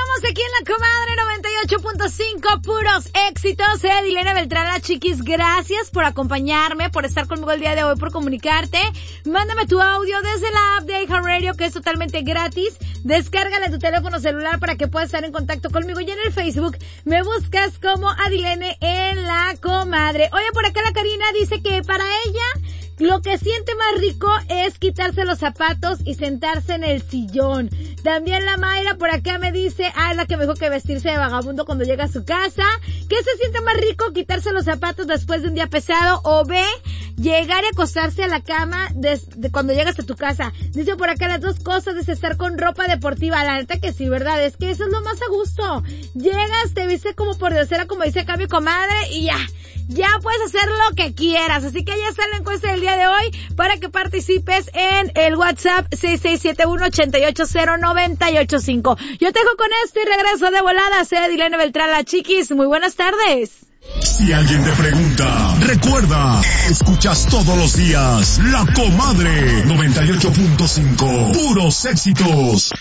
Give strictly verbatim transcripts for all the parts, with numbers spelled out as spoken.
Estamos aquí en La Comadre noventa y ocho punto cinco, puros éxitos. Soy Adilena Beltrán, la chiquis. Gracias por acompañarme, por estar conmigo el día de hoy, por comunicarte. Mándame tu audio desde la app de iHeartRadio, que es totalmente gratis. Descárgala en tu teléfono celular para que puedas estar en contacto conmigo. Y en el Facebook me buscas como Adilene en La Comadre. Oye, por acá la Karina dice que para ella lo que siente más rico es quitarse los zapatos y sentarse en el sillón. También la Mayra por acá me dice, ah, es la que me dijo que vestirse de vagabundo cuando llega a su casa. ¿Qué se siente más rico? Quitarse los zapatos después de un día pesado, o B, llegar y acostarse a la cama de, de cuando llegas a tu casa. Dice por acá las dos cosas, es estar con ropa deportiva. La neta que sí, ¿verdad? Es que eso es lo más a gusto. Llegas, te viste como por diosera, como dice acá mi comadre, y ya. Ya puedes hacer lo que quieras. Así que ya está la encuesta del día de hoy para que participes en el WhatsApp seis seis siete uno, ocho ocho cero, nueve ocho cinco. Yo te dejo con esto y regreso de volada. Soy Adilena Beltrán, la chiquis. Muy buenas tardes. Si alguien te pregunta, recuerda, escuchas todos los días La Comadre noventa y ocho punto cinco. Puros éxitos.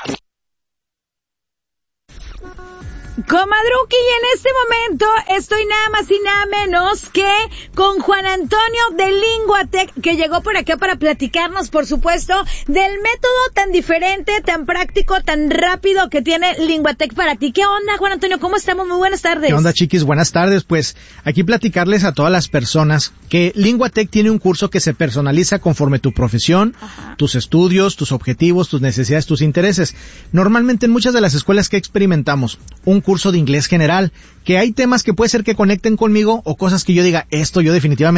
Comadruki, y en este momento estoy nada más y nada menos que con Juan Antonio de Linguatec, que llegó por acá para platicarnos, por supuesto, del método tan diferente, tan práctico, tan rápido que tiene Linguatec para ti. ¿Qué onda, Juan Antonio? ¿Cómo estamos? Muy buenas tardes. ¿Qué onda, chiquis? Buenas tardes. Pues aquí platicarles a todas las personas que Linguatec tiene un curso que se personaliza conforme tu profesión, Ajá. tus estudios, tus objetivos, tus necesidades, tus intereses. Normalmente en muchas de las escuelas que experimentamos, un curso de inglés general, que hay temas que puede ser que conecten conmigo o cosas que yo diga, esto yo definitivamente